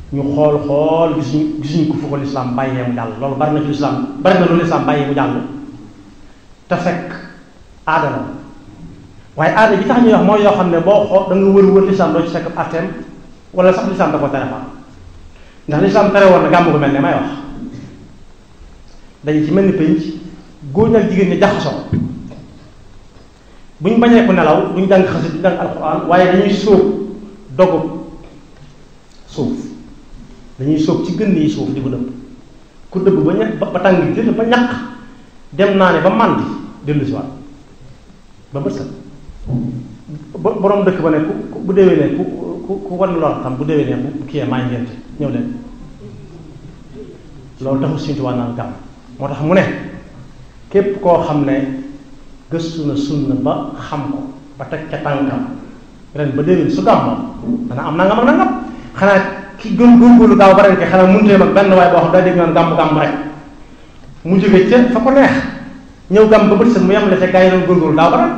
ñu xool gisuñu ko fu ko lislaam bàyyee mu jàll. loolu bari na ci lislaam bari na lu lislaam bàyyee mu jàll te fekk aada la waaye aada bi tax ñuy wax mooy yoo xam ne boo xool da nga wër lislaam doo ci fekk atteem wala sax lislaam da ko tere fa ndax lislaam tere woon na gàmm gu mel ne may wax dañu ci mel ni pénc góor ak jigéen ñi jaxasoo buñ bañee ko nelaw duñ jàng xasit duñ jàng alxuraan waaye dañuy sóob dogub suuf dañuy sóob ci gën yi suuf di ko dëbb ku dëbb ba ñaq ba tàng jël ba ñaq dem naa ne ba màndi dellu si waat ba bët set borom dëkk ba ne ku bu déwénee ku wan lor xam bu déwénee bu kiyee maay ngénte ñëw leen loolu taxul Sëriñ Tuubaa naan gàmm moo tax mu ne képp koo xam ne gëstu na sunna ba xam ko ba teg ca tànkam ren ba déwén su gàmmoon dana am nangam ak nangam xanaa ki gën góorgóorlu daaw ba ren ke xanaa mënutee mag benn waaye boo xam daa dégg naan gàmm rek mu jóge ca fa ko neex ñëw gàmm ba bët set mu yemale ca gaa yi doon góorgóorlu daaw ba ren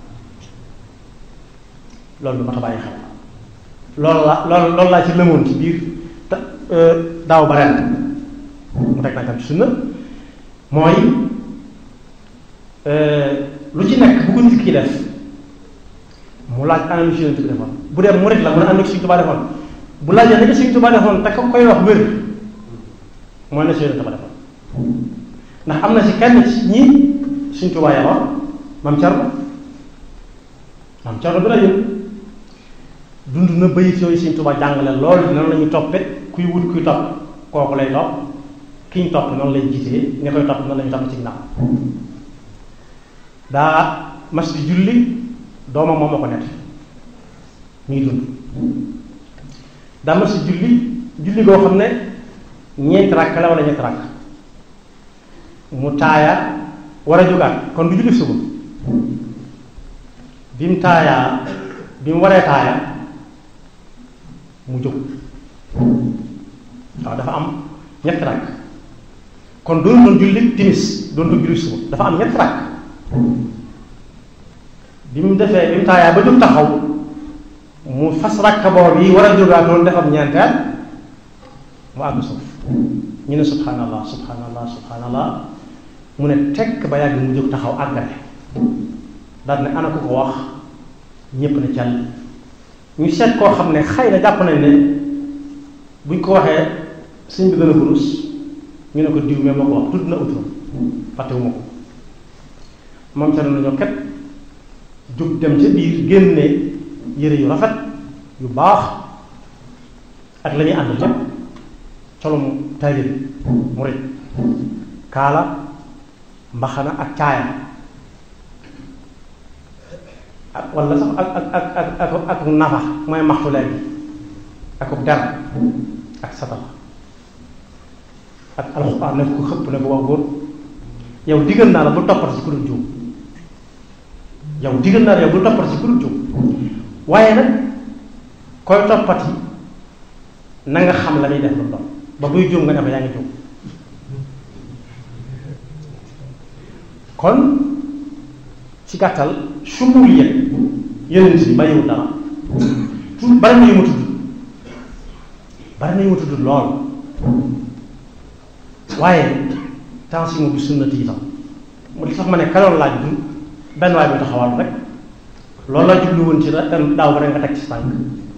loolu du ma ta bàyyi xel loolu laa ci lëmoon ci biir te daaw ba ren mu teg tànkam ci sunna mooy lu ci nekk bu ko nit ki def mu laaj ana lu ci Yonent bi defoon bu dee murid la mu ne am na Sëriñ Tuubaa defoon bu laajee na ko Sëriñ Tuubaa defoon te ko koy wax wér mooy na si Yonent ba defoon ndax am na ci kenn ci ñi Sëriñ Tuubaa yoroon Maam Cerno bi la yëg dund na bayit yooyu Sëriñ Tuubaa jàngale loolu noonu la ñuy toppe kuy wut kuy topp kooku lay topp ki ñu topp noonu lay jiitee nga koy topp noonu la ñuy topp ci ginnaaw daa mas di julli doomam moom moo ko nett ñuy dund daa mas di julli goo xam ne ñeenti rakk la wala ñetti rakk mu taaya war a jógaat kon du julli suba bi mu taayaa bi mu waree taaya mu jóg waaw dafa am ñetti rakk kon doon julli timis doon julli suba dafa am ñetti rakk bi mu taayaa ba jóg taxaw mu fas rakk boobu yi war a jógaat doon defam ñeenteel mu àgg suuf ñu ne subhanallah subhanallah mu ne tekk ba yàgg mu jóg taxaw àggale daal ne ana ku ko wax ñépp ne càll ñu seet koo xam ne xëy na jàpp nañ ne buñ ko waxee sëñ bi gën a burus ñu ne ko diw mais moo ko wax tudd na uturam fàttewuma ko moom ca nañoo ket jóg dem ca biir génne yére yu rafet yu baax ak la ñuy ànd lépp colum taalib murid kaala mbaxana ak caaya ak walla sax ak nafa mooy maxtu léegi ak der ak satala ak alxuraan ne ko xëpp ne ko wax góor yow digal naa la bul toppati ci ku dul juum yow digal naa la yow bul toppati ci ku dul juum waaye nag koy toppati na nga xam la muy def lu doon ba buy juum nga ne ko yaa ngi juum kon ci gàttal sumul yëpp yeneen si bàyyiwul dara tout bari na yu ma tudd lool waaye tension bi sunnati yi tam mu di sax ma ne kaloon laaj du benn waay bi taxawal rek loolu la jublu woon ci daaw ba rek nga teg ci tànk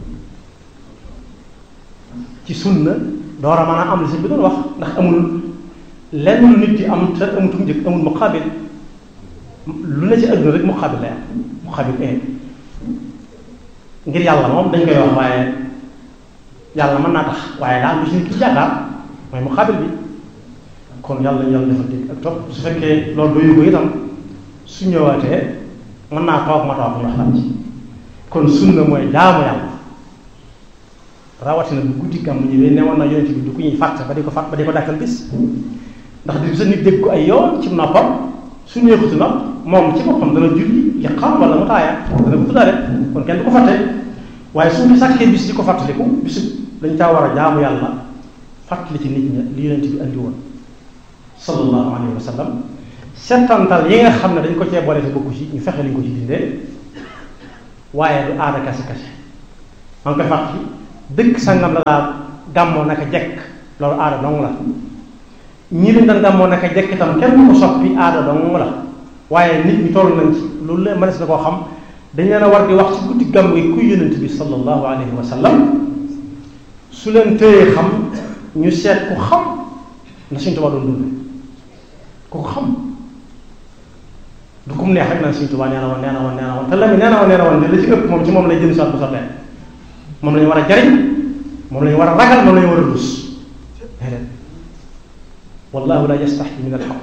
ci sunna door a mën a am li sëñ bi doon wax ndax amul lenn lu nit di am te amutum njëkk amul muqaabil lu ne ci àdduna rek muqaabil lay am muqaabil ngir yàlla moom dañ koy wax waaye yàlla mën naa tax waaye daa am lu ci nit ki jàkkaar mooy muqaabil bi kon yàlla ñu yàlla defal dégg ak topp su fekkee loolu doyu ko itam su ñëwaatee mën naa toog ma toog ñu waxtaan ci kon sunna mooy jaamu yàlla rawatina bu guddi gàmm ñëwee ne woon na yonent bi du ku ñuy fàtte ba di ko dàkkal bis ndax di sa nit dégg ko ay yoon ci noppam su neexutu nopp moom ci boppam dana julli yaqam wala mu taaya dana ko tuddaale kon kenn du ko fàtte waaye su ñu sàkkee bis di ko fàttaliku bisu dañ caa war a jaamu yàlla fàttali ci nit ña li yonent bi andi woon sallallahu alayhi wa sallam settantal yi nga xam ne dañ ko cee boole te bokku ci ñu fexe liñ ko ci dindee waaye du aada kase maa ngi koy fàttali dëkk sangam la daa gàmmoo naka jekk loolu aada dong la ñii lañ daan gàmmoo naka jekk itam kenn du ko soppi aada dong la waaye nit ñi toll nañ ci loolu la mënees na koo xam dañ leen a war di wax ci guddi gàmm yi kuy yonent bi sallallahu alayhi wa sallam su leen téye xam ñu seet ku xam na Sëñ Tuubaa doon dund ku ko xam du ko mu neex rek naan Sëñ Tuubaa nee na woon te la mi nee na woon de la ci ëpp moom ci moom lay jënd soit bu sottee moom la ñu war a jariñ moom la ñu war a ragal moom la ñu war a dus déedéet wallahu la yastaxyi min alxaq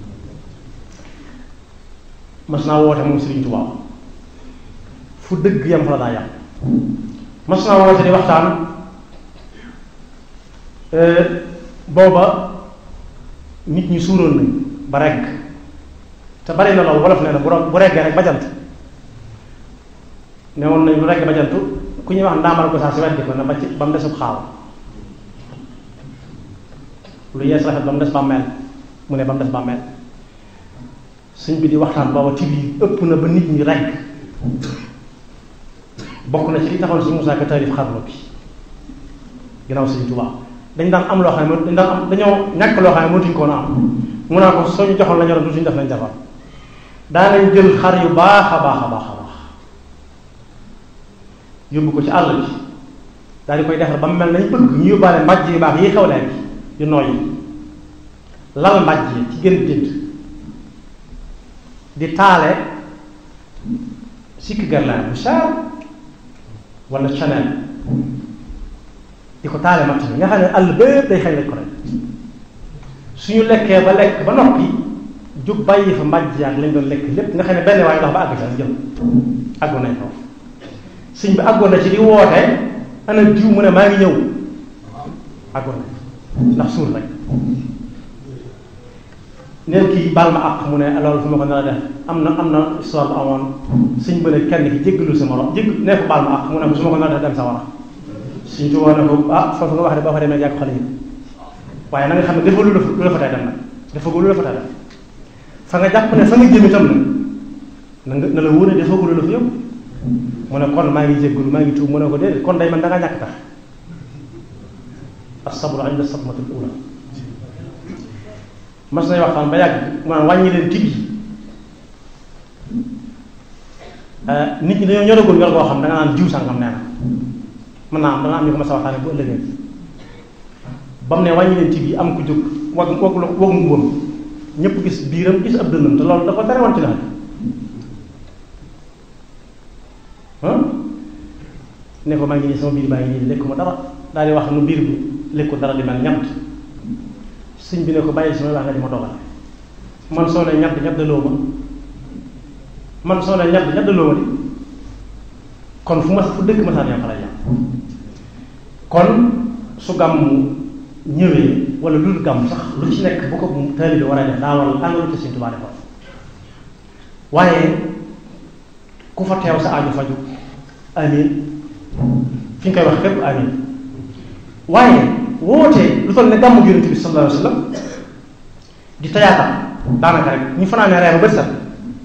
mas naa woote moom Sëriñ Tuubaa fu dëgg yam fa la daa yam mas naa woote di waxtaan booba nit ñi suuroon nañ ba regg te bari na loolu wolof nee na bu reggee rek bajant ne woon nañ lu regg bajantu ku ñuy wax ndaamal ko saa si weddi ko na ba mu desub xaaw lu yees rafet ba mu des bàmmeel mu ne ba mu des bàmmeel sëñ bi di waxtaan booba tib yi ëpp na ba nit ñi regg bokk na ci li taxoon Sëñ Musaa Ka taalif xarnu bi ginnaaw Sëñ Tuubaa dañ daan am loo xam ne dañoo ñàkk loo xam ne mënatuñ koo na am mun naa ko soo ñu joxoon la ñoroon du suñu def nañ defar daanañ jël xar yu baax a baax a baax a baax yóbbu ko ci àll bi daal di koy defar ba mu mel nañ bëgg ñu yóbbaale mbàjj yu baax yi xew leen yu nooy yi lal mbàjj yi ci gën jënd di taale sikki garlaan bu cher wala Chanel di ko taale matt bi nga xam ne àll bépp day xëy lañ ko rek suñu lekkee ba lekk ba noppi jóg bàyyi fa mbàjj yaag lañ doon lekk lépp nga xam ne benn waaye dox ba àgg sax jëm àggoon nañ foofu sëñ bi àggoon na ci di woote ana jiw mu ne maa ngi ñëw àggoon nañ ndax suur rek neen kii baal ma àq mu ne loolu fu ma ko nar a def am na histoire bu amoon sëñ ba ne kenn ki jéggalul sa morom ne ko baal ma àq mu ne su ma ko nar a def dem sa war a suñ ci woon ne ko foofu nga wax de boo fa demee yàgg xale yi waaye na nga xam ne dafa lu la fa tey dem nag dafa lu la fa tey dem fa nga jàpp ne fa nga jëm itam na la wóor ne dafa lu la fa yóbbu mu ne kon maa ngi jéggalu maa ngi tuub mu ne ko déedéet kon day man da ngaa ñàkk tax as-sabru inda as-sadmati al-ula mas nañ waxtaan ba yàgg maanaam wàññi leen tib yi nit ñi dañoo ñoragul ñor boo xam da nga naan jiw sàngam nee na mën naa am da nga am ñu ko mas a waxtaane bu ëllëgee ba mu ne wàññi leen tib yi am ku jóg wag ngumbam ñëpp gis biiram gis ab dënnam te loolu dafa tere woon ci nawet ne ko maa ngi nii sama biir baa ngi nii lekkuma dara daal di wax nu biir bi lekku dara di mel ñamt sëñ bi ne ko bàyyi sama wax nga di ma dogal man soo ne ñett daloo ma man soo ne ñett daloo ma di kon fu dëkk ma saan yam fa lay yam kon su gàmm ñëwee wala lu dul gàmm sax lu ci nekk bu ko taalibe war a def daa war a àngalu te Sëñ Tuubaa defoon waaye ku fa teew sa aaju faju amiin fi ñu koy wax képp amiin waaye wootee lu toll ne gàmmu Yonent bi sallallahu alayhi wa sallam di tayaatam daanaka rek ñu fanaanee reer ba bët set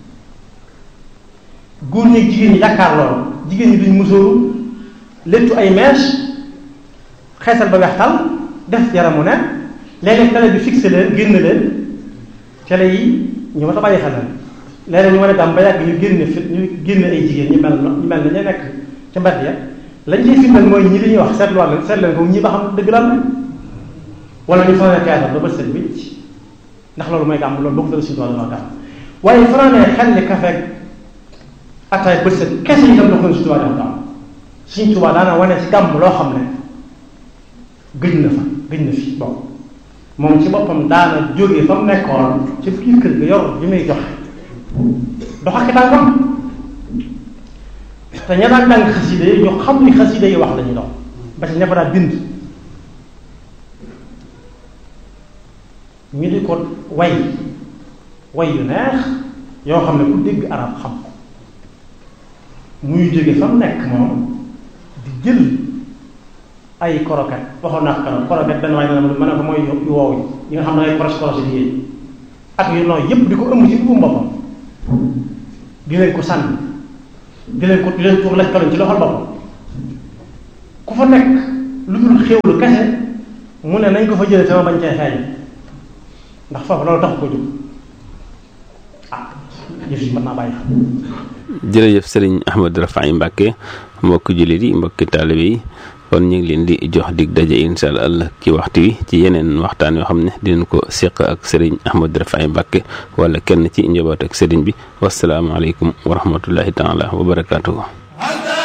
góor ñi jigéen ñi yaakaar loolu jigéen ñi duñ musóoru léttu ay mèche xeesal ba weextal def yaramu ne léeg-léeg télé bi fixé leen génn leen télé yi ñu ma ta bàyyi xel léeg-léeg ñu mën a gàm ba yàgg ñu génne ay jigéen ñu mel na ñu nekk ca mbedd ya lañ ciy firndeel mooy ñi li ñuy wax seet leen ko ñi ba xam dëgg lan la wala ñu fanaanee théâtre ba bët set wicc ndax loolu mooy gàmm loolu bokk dara suñu tool gàmm waaye fanaanee xel ni café ataay bët set kese itam dox na suñu tubaab def gàmm suñu tubaab daana wane ci gàmm loo xam ne gëj na fi bon moom ci boppam daana jógee fa mu nekkoon ci biir kër ga yor bi muy joxe dox ak tànkam te ña daan jàng xasida yi ñu xam ni xasida yi wax lañuy dox ba ci ña fa daan bind ñu di ko way yu neex yoo xam ne ku dégg arab xam ko muy jóge fa mu nekk moom di jël ay koroket waxoon naa ko koroket benn waaye na ma ne ko mooy yu woow yi nga xam ne ay koros di yéen ak yu nooy yépp di ko ëmb ci bu boppam di leen ko sànni di leen tuur lañ kaloñ ci loxol boppam ku fa nekk lu dul xéwlu kese mu ne nañ ko fa jëlee sama bañ cee xeeñ ndax foofu loolu tax ko jóg yëf yi mën naa bàyyi. jërëjëf sëriñ Ahmadou Rafahi Mbacké mbokki jullit yi mbokki taalibe yi kon ñu ngi leen di jox dig daje incha allah ci waxtu wi ci yeneen waxtaan yoo xam ne dinañ ko seq ak sëriñ Ahmadou Rafahi Mbacké wala kenn ci njaboot ak sëriñ bi wasalaamaaleykum wa rahmatullahi taala wa barakaatuhu.